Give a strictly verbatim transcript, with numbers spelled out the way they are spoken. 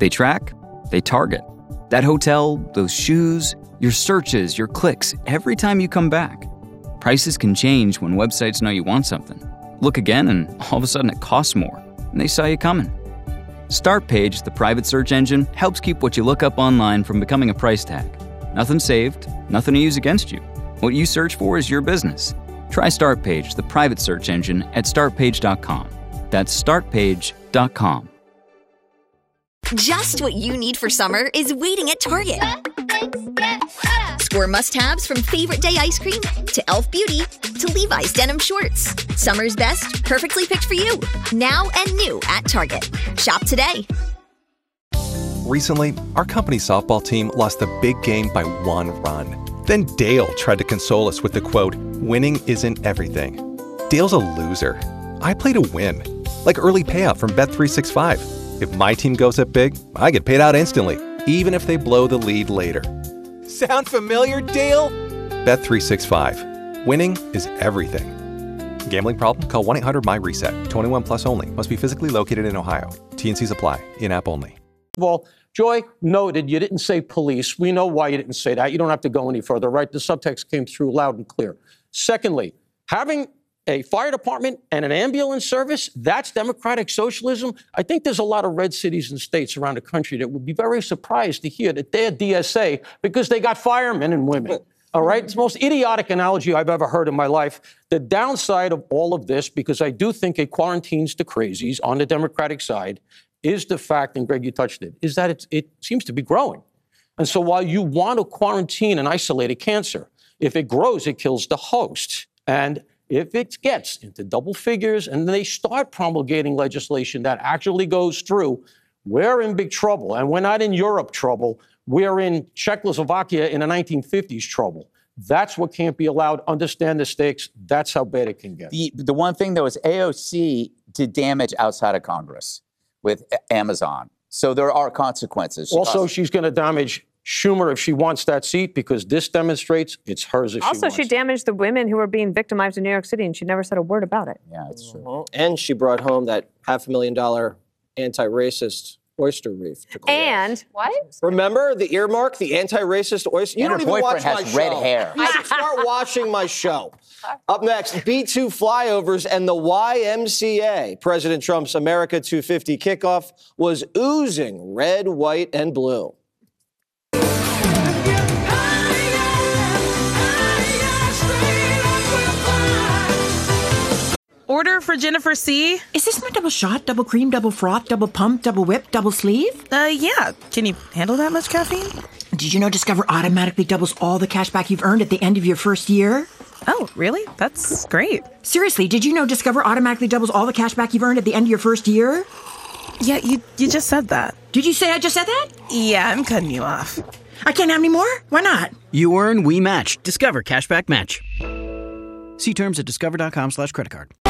They track, they target. That hotel, those shoes, your searches, your clicks, every time you come back. Prices can change when websites know you want something. Look again and all of a sudden it costs more, and they saw you coming. Startpage, the private search engine, helps keep what you look up online from becoming a price tag. Nothing saved, nothing to use against you. What you search for is your business. Try Startpage, the private search engine, at start page dot com. That's start page dot com. Just what you need for summer is waiting at Target. Score must-haves from Favorite Day ice cream to e l f Beauty to Levi's denim shorts. Summer's best, perfectly picked for you. Now and new at Target. Shop today. Recently, our company's softball team lost the big game by one run. Then Dale tried to console us with the quote, "Winning isn't everything." Dale's a loser. I play to win. Like early payout from Bet three sixty-five. If my team goes up big, I get paid out instantly, even if they blow the lead later. Sound familiar, Dale? Bet three sixty-five. Winning is everything. Gambling problem? Call one eight hundred M Y reset. twenty-one plus only. Must be physically located in Ohio. T N Cs apply. In-app only. Well, Joy, noted you didn't say police. We know why you didn't say that. You don't have to go any further, right? The subtext came through loud and clear. Secondly, having a fire department and an ambulance service, that's democratic socialism. I think there's a lot of red cities and states around the country that would be very surprised to hear that they're D S A because they got firemen and women. All right? It's the most idiotic analogy I've ever heard in my life. The downside of all of this, because I do think it quarantines the crazies on the Democratic side, is the fact, and Greg, you touched it, is that it's, it seems to be growing. And so while you want to quarantine and isolate a cancer, if it grows, it kills the host. And if it gets into double figures and they start promulgating legislation that actually goes through, we're in big trouble. And we're not in Europe trouble. We're in Czechoslovakia in the nineteen fifties trouble. That's what can't be allowed. Understand the stakes. That's how bad it can get. The, the one thing, though, is A O C did damage outside of Congress with Amazon. So there are consequences. Also, she's going to damage Schumer if she wants that seat, because this demonstrates it's hers if also, she wants. Also, she damaged the women who were being victimized in New York City, and she never said a word about it. Yeah, it's true. Mm-hmm. And she brought home that half a million dollar anti-racist oyster reef. And what? Remember the earmark, the anti-racist oyster? You and don't her even boyfriend watch my has red show. hair. You should start watching my show. Up next, B two flyovers and the Y M C A. President Trump's America two fifty kickoff was oozing red, white, and blue. Order for Jennifer C. Is this my double shot, double cream, double froth, double pump, double whip, double sleeve? Uh, yeah. Can you handle that much caffeine? Did you know Discover automatically doubles all the cash back you've earned at the end of your first year? Oh, really? That's great. Seriously, did you know Discover automatically doubles all the cash back you've earned at the end of your first year? Yeah, you you just said that. Did you say I just said that? Yeah, I'm cutting you off. I can't have any more? Why not? You earn, we match. Discover Cashback Match. See terms at discover.com slash credit card.